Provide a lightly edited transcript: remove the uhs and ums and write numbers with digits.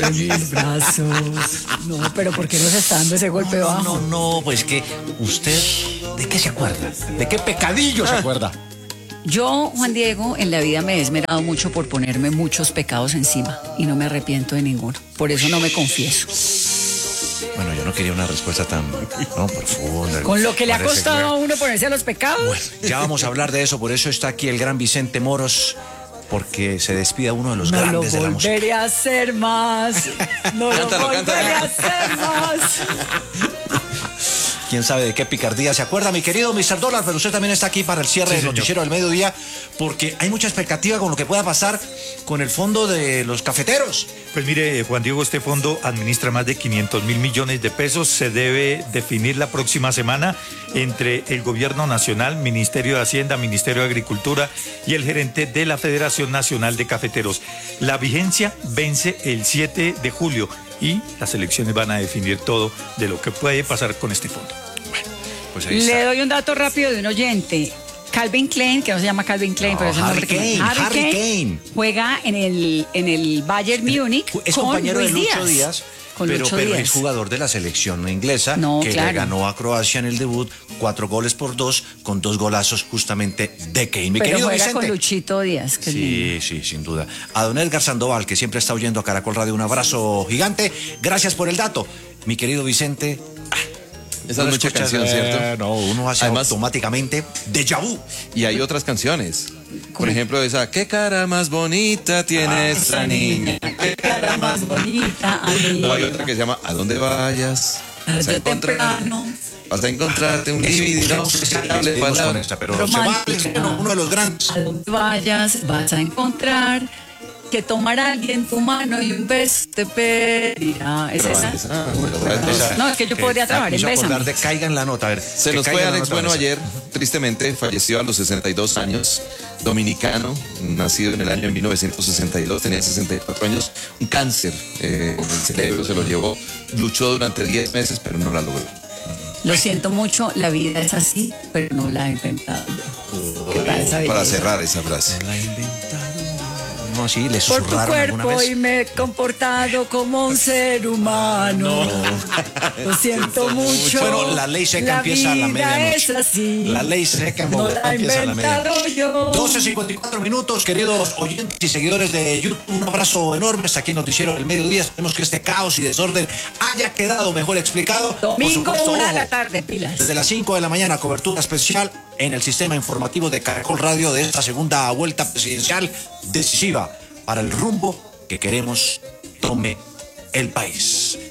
En mis brazos. No, pero ¿por qué nos está dando ese golpe bajo? No, pues que usted, ¿de qué se acuerda? ¿De qué pecadillo se acuerda? Yo, Juan Diego, en la vida me he esmerado mucho por ponerme muchos pecados encima y no me arrepiento de ninguno. Por eso no me confieso. Bueno, yo no quería una respuesta tan profunda. Con lo que le ha Parece costado que- a uno ponerse a los pecados. Bueno, ya vamos a hablar de eso, por eso está aquí el gran Vicente Moros, porque se despide uno de los No lo grandes de la música. volveré a hacer más. No Cántalo, lo volveré cántalo. a hacer más. ¿Quién sabe de qué picardía se acuerda? Mi querido Mr. Dólar, pero usted también está aquí para el cierre del noticiero del mediodía, porque hay mucha expectativa con lo que pueda pasar con el fondo de los cafeteros. Pues mire, Juan Diego, este fondo administra más de 500.000 millones de pesos. Se debe definir la próxima semana entre el Gobierno Nacional, Ministerio de Hacienda, Ministerio de Agricultura y el gerente de la Federación Nacional de Cafeteros. La vigencia vence el 7 de julio y las elecciones van a definir todo de lo que puede pasar con este fondo. Pues ahí Le está. doy un dato rápido de un oyente. Calvin Klein, que no se llama Calvin Klein, No, pero es el nombre Harry Kane, Harry Kane. juega en el Bayern Múnich Es con compañero de Luis Lucho Díaz, Con pero Lucho Díaz. es jugador de la selección inglesa, No, que claro. le ganó a Croacia en el debut 4-2 con 2 golazos justamente de Kane. Mi Pero querido juega Vicente. con Luchito Díaz. Que es lindo. Sí, sin duda. A don Edgar Sandoval, que siempre está oyendo a Caracol Radio, un abrazo gigante. Gracias por el dato. Mi querido Vicente. Esa es uno mucha escucha, canción, ¿cierto? No, uno hace Además- automáticamente déjà vu. Y hay otras canciones. Por ejemplo, esa, ¿qué cara más bonita tiene esta niña? Qué cara más bonita, O hay otra que se llama ¿A dónde vayas? Desde temprano. Vas a encontrarte un dividido. Seguimos con esta, pero se va Romántica. uno de los grandes. A donde vayas vas a encontrar que tomar a alguien tu mano y un beso te pedirá. ¿Es esa? No, es que yo podría trabajar en Hizo acordar Bésame. de Caiga en la nota. A ver, Se que nos caiga fue en la Alex nota, Bueno Vanessa. ayer, tristemente, falleció a los 62 años, dominicano, nacido en el año 1962, tenía 64 años, un cáncer en el cerebro se lo llevó, luchó durante 10 meses, pero no la logró. Lo siento mucho, la vida es así, pero no la he inventado yo. ¿Qué tal esa Para belleza? cerrar esa frase. La inventaron. No, sí, le Por tu susurraron alguna cuerpo vez. y me he comportado como un ser humano. Lo siento mucho. Bueno, la ley seca empieza a la vida medianoche. es así. La ley seca en No Bogotá la he empieza a la inventado medianoche. yo. 12:54 minutos, queridos oyentes y seguidores de YouTube, un abrazo enorme hasta aquí en Noticiero del Mediodía. Esperemos que este caos y desorden haya quedado mejor explicado. Por Domingo, supuesto, 1 de la ojo, tarde, pilas. desde las 5 de la mañana, cobertura especial en el sistema informativo de Caracol Radio de esta segunda vuelta presidencial decisiva para el rumbo que queremos tome el país.